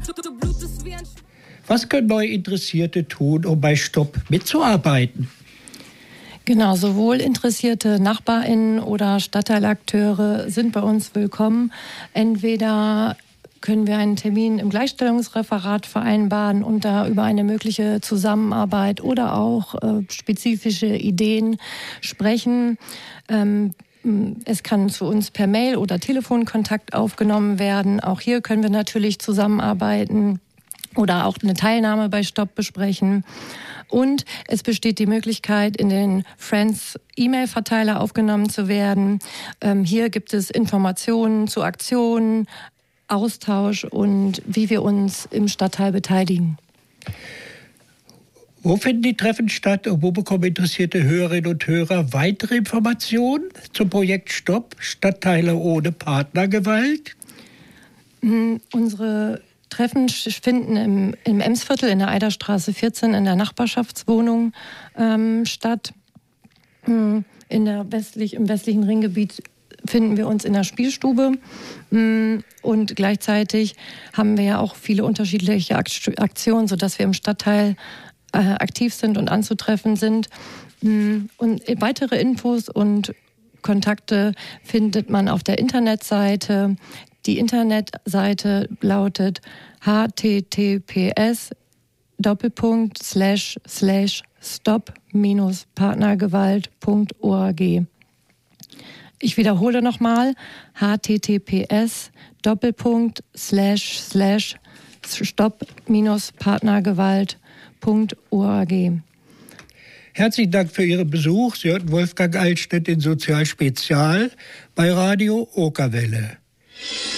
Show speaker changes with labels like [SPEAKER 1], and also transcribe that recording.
[SPEAKER 1] Was können neue Interessierte tun, um bei Stopp mitzuarbeiten?
[SPEAKER 2] Genau, sowohl interessierte NachbarInnen oder Stadtteilakteure sind bei uns willkommen. Entweder können wir einen Termin im Gleichstellungsreferat vereinbaren und da über eine mögliche Zusammenarbeit oder auch spezifische Ideen sprechen. Es kann zu uns per Mail oder Telefonkontakt aufgenommen werden. Auch hier können wir natürlich zusammenarbeiten oder auch eine Teilnahme bei Stopp besprechen. Und es besteht die Möglichkeit, in den Friends-E-Mail-Verteiler aufgenommen zu werden. Hier gibt es Informationen zu Aktionen, Austausch und wie wir uns im Stadtteil beteiligen.
[SPEAKER 1] Wo finden die Treffen statt und wo bekommen interessierte Hörerinnen und Hörer weitere Informationen zum Projekt Stopp, Stadtteile ohne Partnergewalt?
[SPEAKER 2] Unsere Treffen finden im Emsviertel in der Eiderstraße 14 in der Nachbarschaftswohnung statt. Im westlichen Ringgebiet finden wir uns in der Spielstube und gleichzeitig haben wir ja auch viele unterschiedliche Aktionen, sodass wir im Stadtteil aktiv sind und anzutreffen sind. Und weitere Infos und Kontakte findet man auf der Internetseite. Die Internetseite lautet https://stop-partnergewalt.org. Ich wiederhole nochmal, https://stop-partnergewalt.org.
[SPEAKER 1] Herzlichen Dank für Ihren Besuch. Sie hörten Wolfgang Altstedt in Sozial Spezial bei Radio Okerwelle.